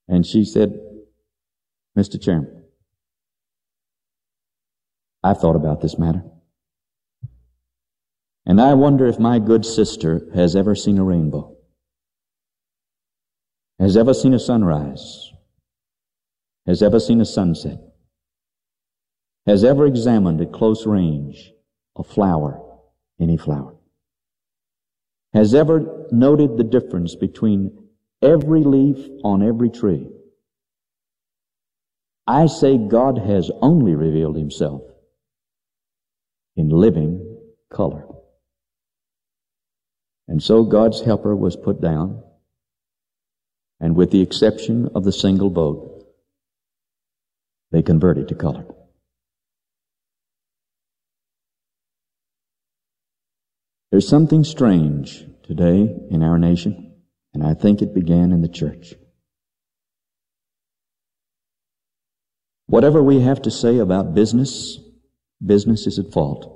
And she said, Mr. Chairman, I've thought about this matter. And I wonder if my good sister has ever seen a rainbow, has ever seen a sunrise, has ever seen a sunset, has ever examined at close range a flower, any flower, has ever noted the difference between every leaf on every tree. I say God has only revealed Himself in living color. And so God's helper was put down, and with the exception of the single boat, they converted to color. There's something strange today in our nation, and I think it began in the church. Whatever we have to say about business, business is at fault.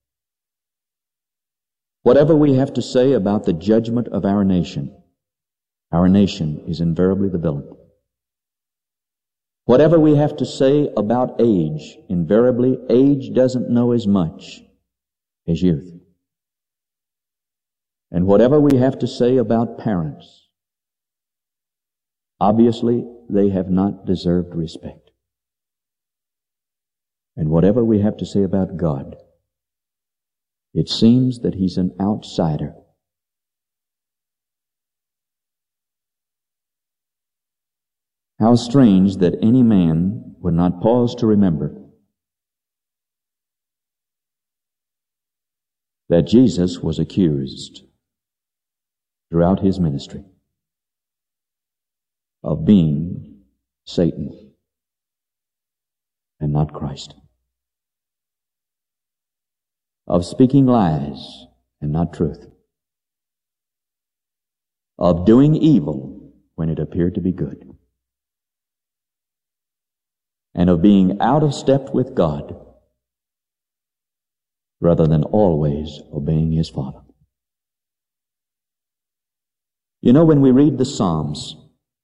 Whatever we have to say about the judgment of our nation is invariably the villain. Whatever we have to say about age, invariably age doesn't know as much as youth. And whatever we have to say about parents, obviously they have not deserved respect. And whatever we have to say about God, it seems that He's an outsider. How strange that any man would not pause to remember that Jesus was accused throughout His ministry of being Satan and not Christ, of speaking lies and not truth, of doing evil when it appeared to be good, and of being out of step with God rather than always obeying His Father. You know, when we read the Psalms,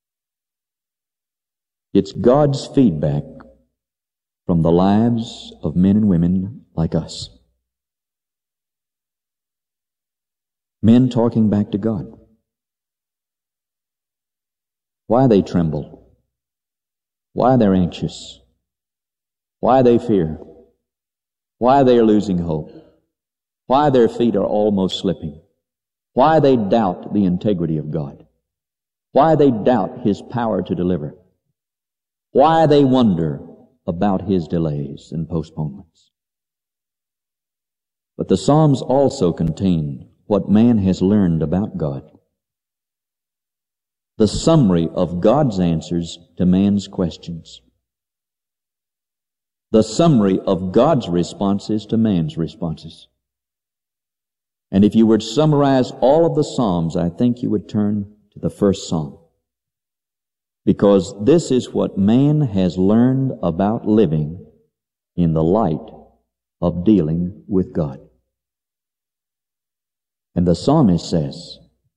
it's God's feedback from the lives of men and women like us. Men talking back to God. Why they tremble, why they're anxious, why they fear, why they are losing hope, why their feet are almost slipping, why they doubt the integrity of God, why they doubt His power to deliver, why they wonder about His delays and postponements. But the Psalms also contain what man has learned about God. The summary of God's answers to man's questions. The summary of God's responses to man's responses. And if you were to summarize all of the Psalms, I think you would turn to the first Psalm. Because this is what man has learned about living in the light of dealing with God. And the psalmist says,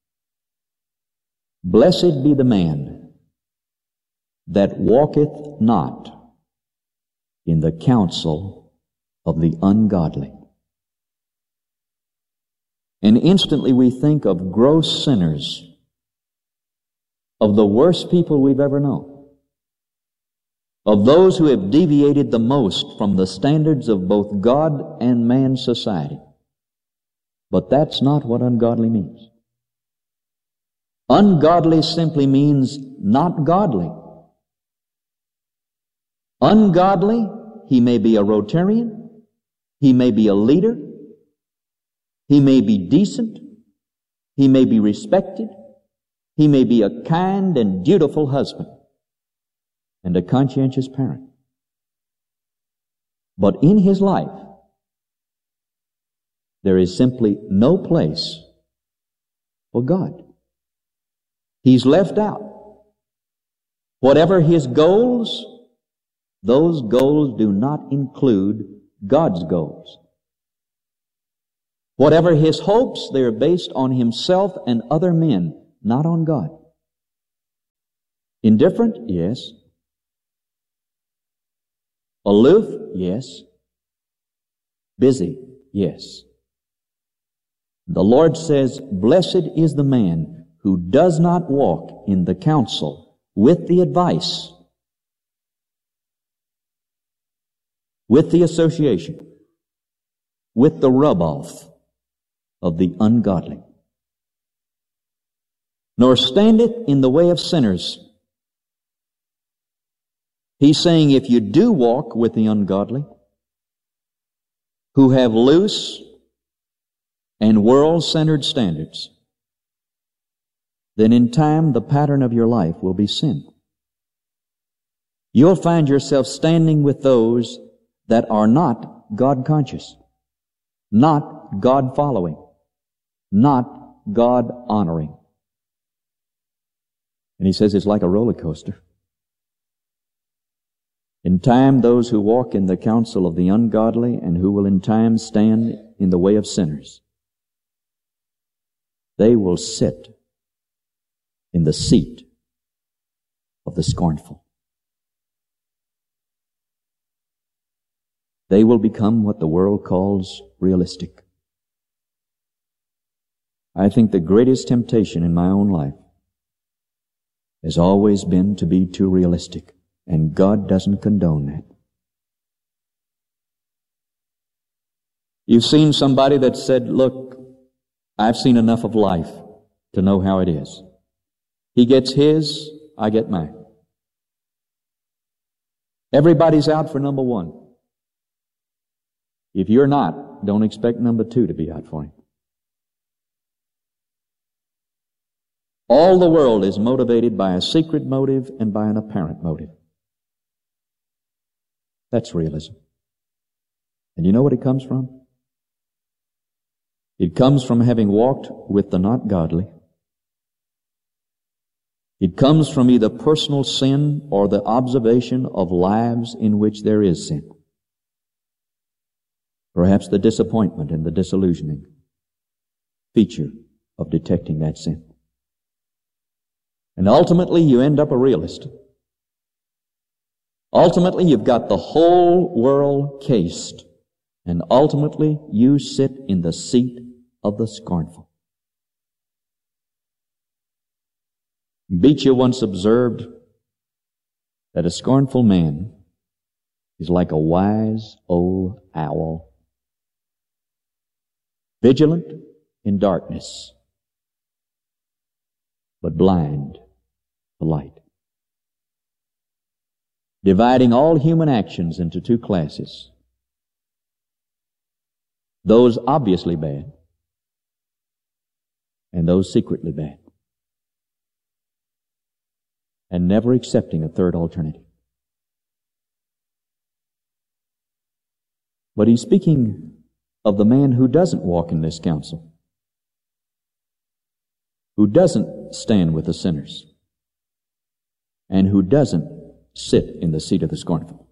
"Blessed be the man that walketh not in the counsel of the ungodly." And instantly we think of gross sinners, of the worst people we've ever known, of those who have deviated the most from the standards of both God and man's society. But that's not what ungodly means. Ungodly simply means not godly. Ungodly, he may be a Rotarian, he may be a leader, he may be decent, he may be respected, he may be a kind and dutiful husband and a conscientious parent. But in his life, there is simply no place for God. He's left out. Whatever his goals, those goals do not include God's goals. Whatever his hopes, they're based on himself and other men, not on God. Indifferent? Yes. Aloof? Yes. Busy? Yes. The Lord says, "Blessed is the man who does not walk in the counsel, with the advice, with the association, with the rub-off of the ungodly, nor standeth in the way of sinners." He's saying if you do walk with the ungodly, who have loose and world-centered standards, then in time the pattern of your life will be sin. You'll find yourself standing with those that are not God-conscious, not God-following, not God-honoring. And he says it's like a roller coaster. In time, those who walk in the counsel of the ungodly and who will in time stand in the way of sinners, they will sit in the seat of the scornful. They will become what the world calls realistic. I think the greatest temptation in my own life has always been to be too realistic, and God doesn't condone that. You've seen somebody that said, "Look, I've seen enough of life to know how it is. He gets his, I get mine. Everybody's out for number one. If you're not, don't expect number two to be out for him." All the world is motivated by a secret motive and by an apparent motive. That's realism. And you know what it comes from? It comes from having walked with the not godly. It comes from either personal sin or the observation of lives in which there is sin. Perhaps the disappointment and the disillusioning feature of detecting that sin. And ultimately you end up a realist. Ultimately you've got the whole world cased, and ultimately you sit in the seat of the scornful. Beecher once observed that a scornful man is like a wise old owl, vigilant in darkness, but blind to light. Dividing all human actions into two classes. Those obviously bad and those secretly bad. And never accepting a third alternative. But he's speaking of the man who doesn't walk in this counsel, who doesn't stand with the sinners, and who doesn't sit in the seat of the scornful.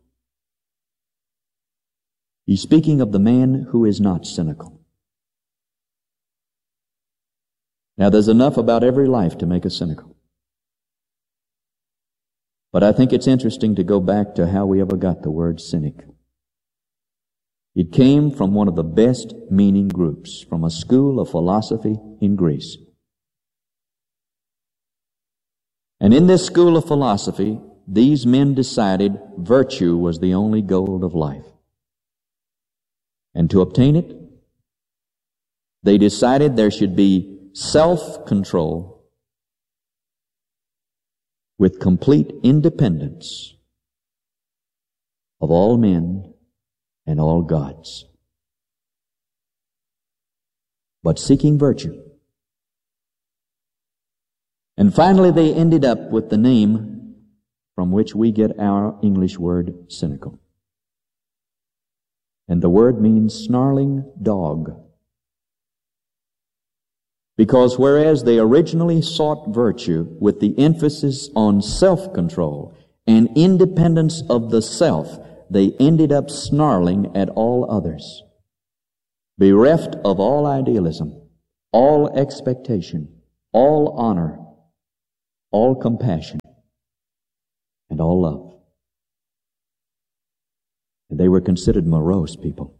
He's speaking of the man who is not cynical. Now, there's enough about every life to make us cynical. But I think it's interesting to go back to how we ever got the word cynic. It came from one of the best meaning groups, from a school of philosophy in Greece. And in this school of philosophy, these men decided virtue was the only goal of life. And to obtain it, they decided there should be self-control with complete independence of all men and all gods, but seeking virtue. And finally they ended up with the name from which we get our English word cynical. And the word means snarling dog. Because whereas they originally sought virtue with the emphasis on self-control and independence of the self, they ended up snarling at all others, bereft of all idealism, all expectation, all honor, all compassion, and all love. And they were considered morose people,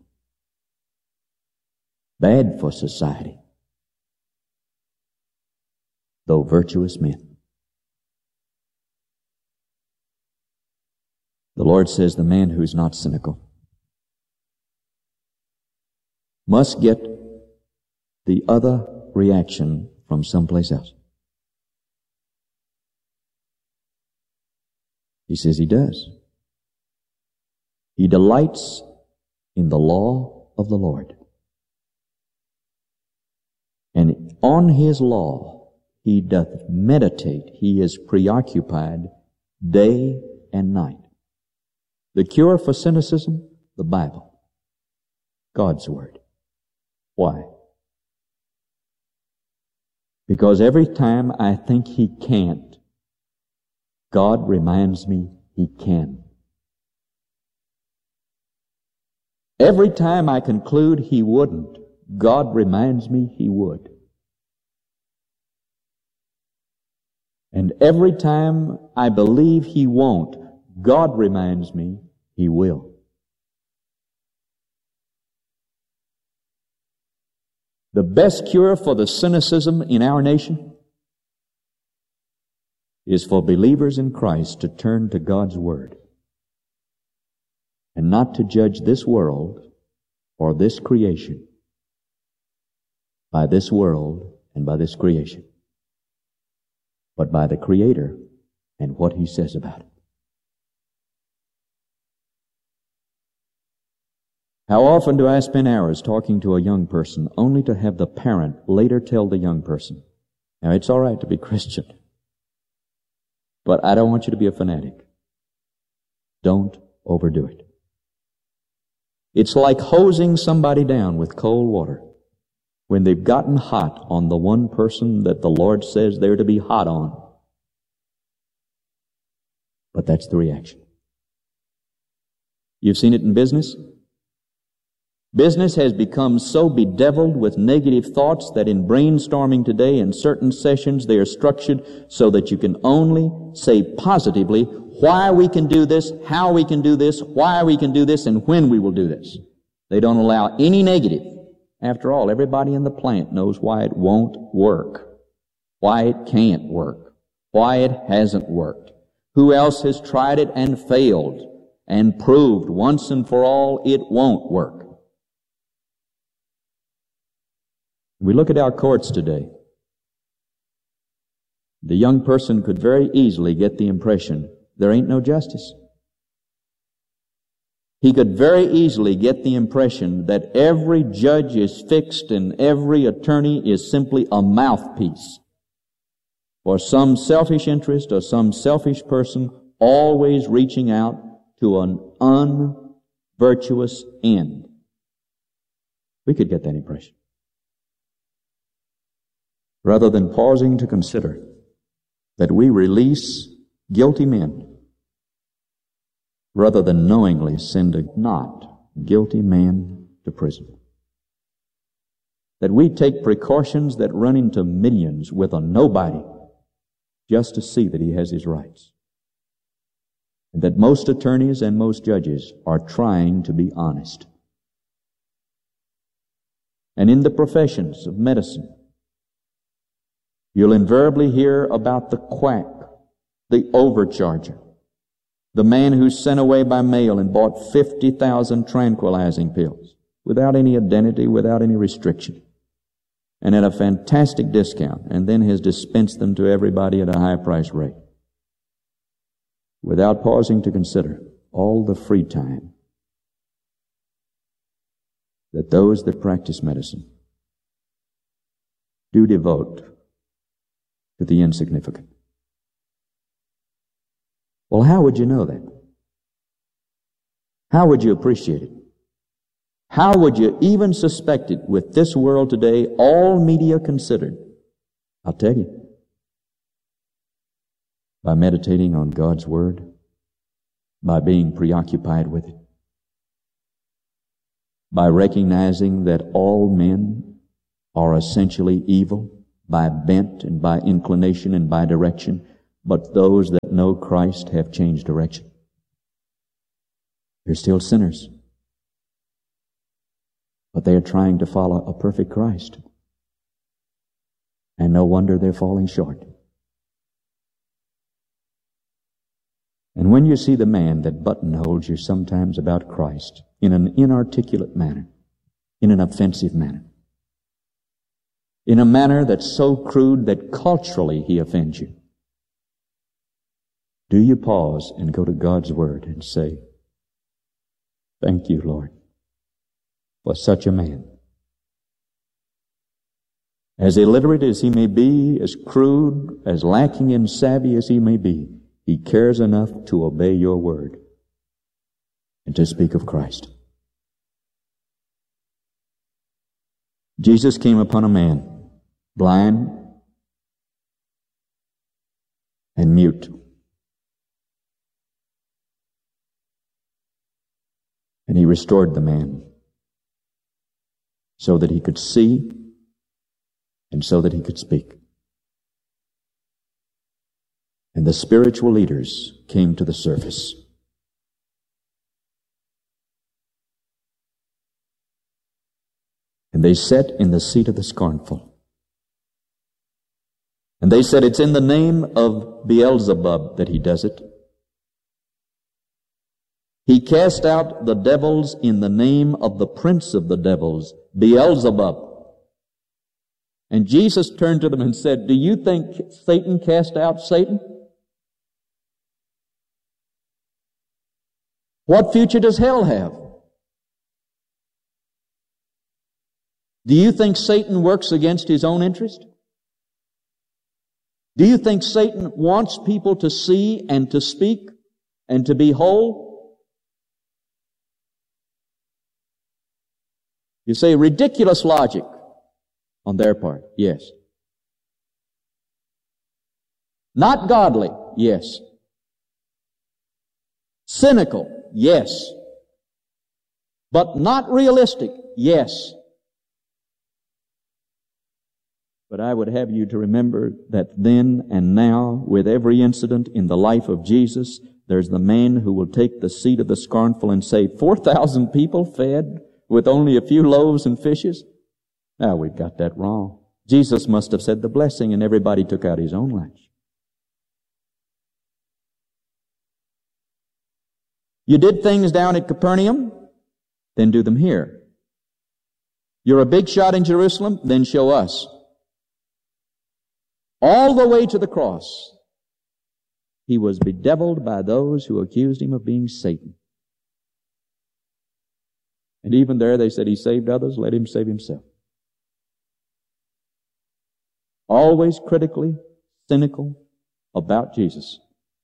bad for society, though virtuous men. The Lord says the man who's not cynical must get the other reaction from someplace else. He says he does. He delights in the law of the Lord. And on his law he doth meditate. He is preoccupied day and night. The cure for cynicism? The Bible. God's Word. Why? Because every time I think he can't, God reminds me he can. Every time I conclude he wouldn't, God reminds me he would. And every time I believe he won't, God reminds me he will. The best cure for the cynicism in our nation is for believers in Christ to turn to God's Word and not to judge this world or this creation by this world and by this creation, but by the Creator and what He says about it. How often do I spend hours talking to a young person only to have the parent later tell the young person, now it's all right to be Christian, but I don't want you to be a fanatic. Don't overdo it. It's like hosing somebody down with cold water when they've gotten hot on the one person that the Lord says they're to be hot on. But that's the reaction. You've seen it in business. Business has become so bedeviled with negative thoughts that in brainstorming today in certain sessions they are structured so that you can only say positively why we can do this, how we can do this, why we can do this, and when we will do this. They don't allow any negative. After all, everybody in the plant knows why it won't work, why it can't work, why it hasn't worked. Who else has tried it and failed and proved once and for all it won't work? We look at our courts today. The young person could very easily get the impression there ain't no justice. He could very easily get the impression that every judge is fixed and every attorney is simply a mouthpiece for some selfish interest or some selfish person, always reaching out to an unvirtuous end. We could get that impression. Rather than pausing to consider that we release guilty men, rather than knowingly send a not guilty man to prison, that we take precautions that run into millions with a nobody just to see that he has his rights, and that most attorneys and most judges are trying to be honest. And in the professions of medicine, you'll invariably hear about the quack, the overcharger, the man who's sent away by mail and bought 50,000 tranquilizing pills without any identity, without any restriction, and at a fantastic discount, and then has dispensed them to everybody at a high price rate, without pausing to consider all the free time that those that practice medicine do devote to the insignificant. Well, how would you know that? How would you appreciate it? How would you even suspect it with this world today, all media considered? I'll tell you. By meditating on God's Word, by being preoccupied with it, by recognizing that all men are essentially evil, by bent and by inclination and by direction, But those that know Christ have changed direction. They're still sinners. But they are trying to follow a perfect Christ. And no wonder they're falling short. And when you see the man that buttonholes you sometimes about Christ in an inarticulate manner, in an offensive manner, in a manner that's so crude that culturally he offends you, do you pause and go to God's Word and say, "Thank you, Lord, for such a man. As illiterate as he may be, as crude, as lacking in savvy as he may be, he cares enough to obey your word and to speak of Christ." Jesus came upon a man, blind and mute. And he restored the man so that he could see and so that he could speak. And the spiritual leaders came to the surface. And they sat in the seat of the scornful. And they said, "It's in the name of Beelzebub that he does it. He cast out the devils in the name of the prince of the devils, Beelzebub." And Jesus turned to them and said, "Do you think Satan cast out Satan? What future does hell have? Do you think Satan works against his own interest? Do you think Satan wants people to see and to speak and to be whole? You say ridiculous logic on their part. Yes. Not godly. Yes. Cynical. Yes. But not realistic. Yes. But I would have you to remember that then and now, with every incident in the life of Jesus, there's the man who will take the seat of the scornful and say, 4,000 people fed with only a few loaves and fishes? Now, we've got that wrong. Jesus must have said the blessing and everybody took out his own lunch. You did things down at Capernaum, then do them here. You're a big shot in Jerusalem, then show us. All the way to the cross, he was bedeviled by those who accused him of being Satan. And even there they said, he saved others, let him save himself. Always critically cynical about Jesus.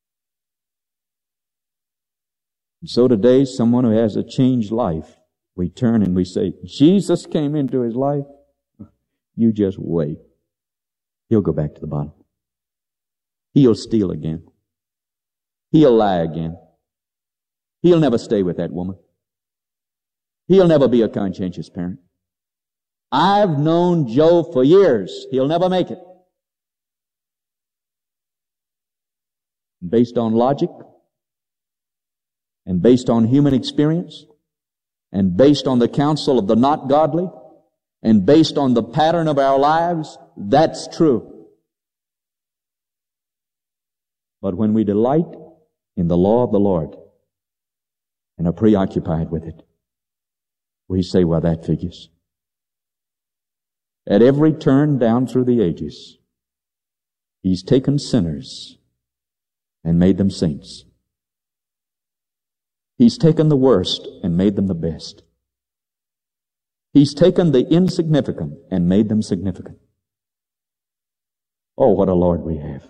And so today, someone who has a changed life, we turn and we say, Jesus came into his life. You just wait. He'll go back to the bottom. He'll steal again. He'll lie again. He'll never stay with that woman. He'll never be a conscientious parent. I've known Joe for years. He'll never make it. Based on logic, and based on human experience, and based on the counsel of the not godly, and based on the pattern of our lives, that's true. But when we delight in the law of the Lord and are preoccupied with it, we say, well, that figures. At every turn down through the ages, he's taken sinners and made them saints. He's taken the worst and made them the best. He's taken the insignificant and made them significant. Oh, what a Lord we have.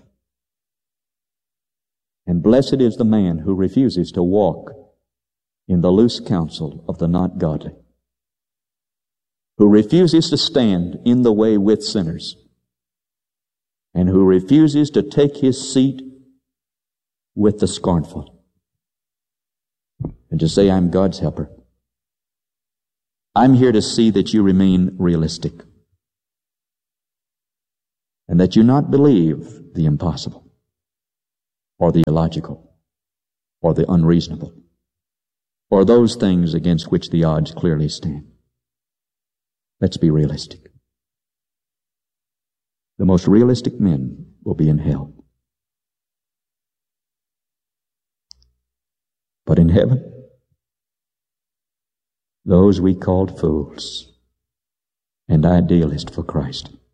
And blessed is the man who refuses to walk in the loose counsel of the not godly, who refuses to stand in the way with sinners, and who refuses to take his seat with the scornful, and to say, I'm God's helper. I'm here to see that you remain realistic, and that you not believe the impossible. or the illogical, or the unreasonable, or those things against which the odds clearly stand. Let's be realistic. The most realistic men will be in hell. But in heaven, those we called fools and idealists for Christ